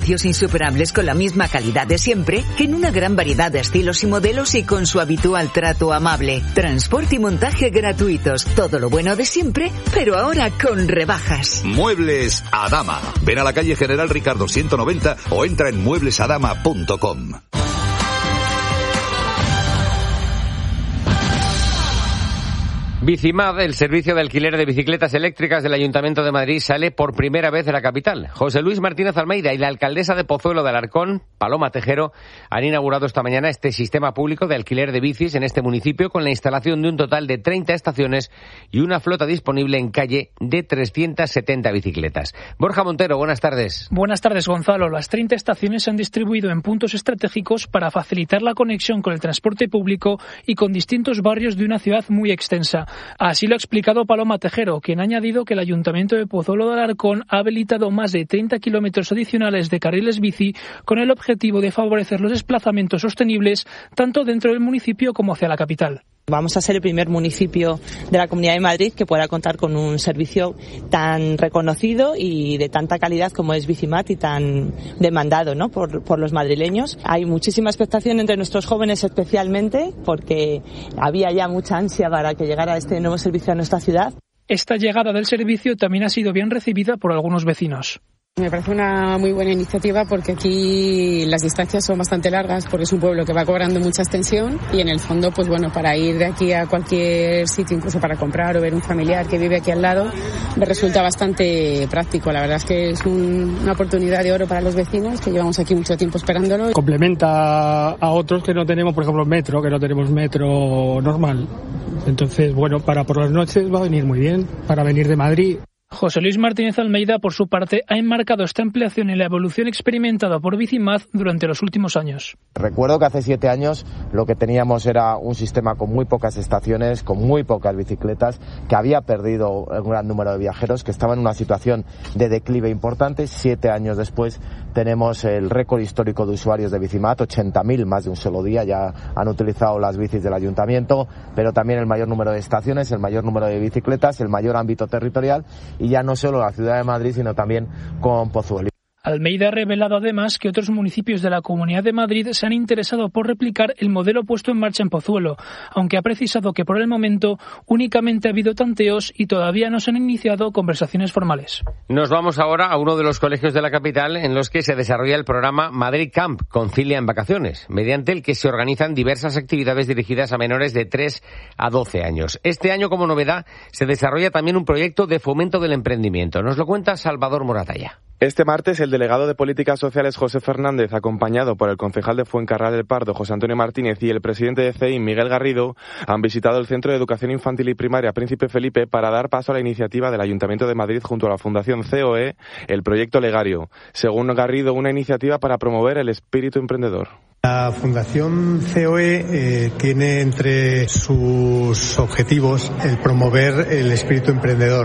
Precios insuperables con la misma calidad de siempre, que en una gran variedad de estilos y modelos y con su habitual trato amable. Transporte y montaje gratuitos. Todo lo bueno de siempre, pero ahora con rebajas. Muebles Adama. Ven a la calle General Ricardo 190 o entra en mueblesadama.com. Bicimad, el servicio de alquiler de bicicletas eléctricas del Ayuntamiento de Madrid, sale por primera vez de la capital. José Luis Martínez Almeida y la alcaldesa de Pozuelo de Alarcón, Paloma Tejero, han inaugurado esta mañana este sistema público de alquiler de bicis en este municipio con la instalación de un total de 30 estaciones y una flota disponible en calle de 370 bicicletas. Borja Montero, buenas tardes. Buenas tardes, Gonzalo. Las 30 estaciones se han distribuido en puntos estratégicos para facilitar la conexión con el transporte público y con distintos barrios de una ciudad muy extensa. Así lo ha explicado Paloma Tejero, quien ha añadido que el Ayuntamiento de Pozuelo de Alarcón ha habilitado más de 30 kilómetros adicionales de carriles bici con el objetivo de favorecer los desplazamientos sostenibles tanto dentro del municipio como hacia la capital. Vamos a ser el primer municipio de la Comunidad de Madrid que pueda contar con un servicio tan reconocido y de tanta calidad como es Bicimad y tan demandado, ¿no?, por los madrileños. Hay muchísima expectación entre nuestros jóvenes especialmente porque había ya mucha ansia para que llegara este nuevo servicio a nuestra ciudad. Esta llegada del servicio también ha sido bien recibida por algunos vecinos. Me parece una muy buena iniciativa porque aquí las distancias son bastante largas porque es un pueblo que va cobrando mucha extensión y en el fondo, pues bueno, para ir de aquí a cualquier sitio, incluso para comprar o ver un familiar que vive aquí al lado, me resulta bastante práctico. La verdad es que es una oportunidad de oro para los vecinos que llevamos aquí mucho tiempo esperándolo. Complementa a otros que no tenemos, por ejemplo, metro, que no tenemos metro normal. Entonces, bueno, para por las noches va a venir muy bien, para venir de Madrid. José Luis Martínez Almeida, por su parte, ha enmarcado esta ampliación en la evolución experimentada por Bicimad durante los últimos años. Recuerdo que hace 7 años lo que teníamos era un sistema con muy pocas estaciones, con muy pocas bicicletas, que había perdido un gran número de viajeros, que estaba en una situación de declive importante. 7 años después tenemos el récord histórico de usuarios de Bicimad, 80.000 más de un solo día ya han utilizado las bicis del ayuntamiento, pero también el mayor número de estaciones, el mayor número de bicicletas, el mayor ámbito territorial y ya no solo la ciudad de Madrid, sino también con Pozuelo. Almeida ha revelado además que otros municipios de la Comunidad de Madrid se han interesado por replicar el modelo puesto en marcha en Pozuelo, aunque ha precisado que por el momento únicamente ha habido tanteos y todavía no se han iniciado conversaciones formales. Nos vamos ahora a uno de los colegios de la capital en los que se desarrolla el programa Madrid Camp, Concilia en Vacaciones, mediante el que se organizan diversas actividades dirigidas a menores de 3 a 12 años. Este año, como novedad, se desarrolla también un proyecto de fomento del emprendimiento. Nos lo cuenta Salvador Moratalla. Este martes, el delegado de Políticas Sociales, José Fernández, acompañado por el concejal de Fuencarral del Pardo, José Antonio Martínez, y el presidente de CEIM, Miguel Garrido, han visitado el Centro de Educación Infantil y Primaria Príncipe Felipe para dar paso a la iniciativa del Ayuntamiento de Madrid junto a la Fundación COE, el Proyecto Legario. Según Garrido, una iniciativa para promover el espíritu emprendedor. La Fundación COE tiene entre sus objetivos el promover el espíritu emprendedor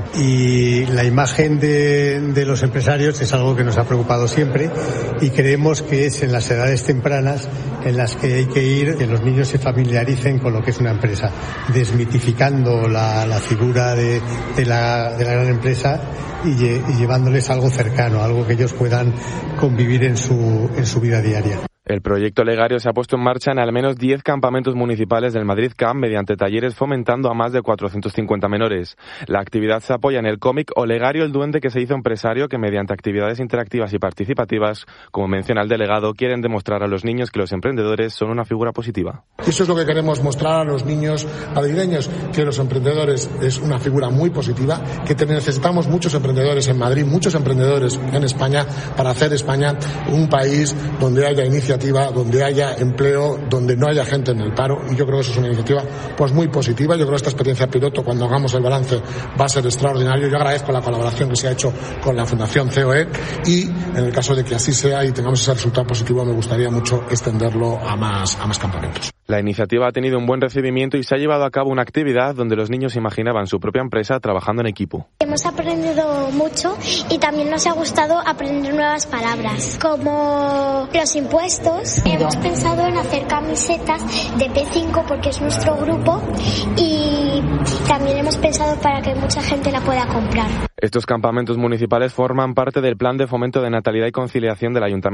y la imagen de los empresarios es algo que nos ha preocupado siempre y creemos que es en las edades tempranas en las que hay que ir, que los niños se familiaricen con lo que es una empresa, desmitificando la figura de la gran empresa y llevándoles algo cercano, algo que ellos puedan convivir en su vida diaria. El proyecto Legario se ha puesto en marcha en al menos 10 campamentos municipales del Madrid Camp mediante talleres fomentando a más de 450 menores. La actividad se apoya en el cómic Olegario el duende que se hizo empresario que mediante actividades interactivas y participativas, como menciona el delegado, quieren demostrar a los niños que los emprendedores son una figura positiva. Eso es lo que queremos mostrar a los niños madrileños, que los emprendedores es una figura muy positiva, que necesitamos muchos emprendedores en Madrid, muchos emprendedores en España para hacer España un país donde haya iniciativas, donde haya empleo, donde no haya gente en el paro, y yo creo que eso es una iniciativa pues muy positiva. Yo creo que esta experiencia piloto, cuando hagamos el balance, va a ser extraordinario. Yo agradezco la colaboración que se ha hecho con la Fundación COE y en el caso de que así sea y tengamos ese resultado positivo, me gustaría mucho extenderlo a más campamentos. La iniciativa ha tenido un buen recibimiento y se ha llevado a cabo una actividad donde los niños imaginaban su propia empresa trabajando en equipo. Hemos aprendido mucho y también nos ha gustado aprender nuevas palabras, como los impuestos estos. Hemos pensado en hacer camisetas de P5 porque es nuestro grupo y también hemos pensado para que mucha gente la pueda comprar. Estos campamentos municipales forman parte del Plan de Fomento de Natalidad y Conciliación del Ayuntamiento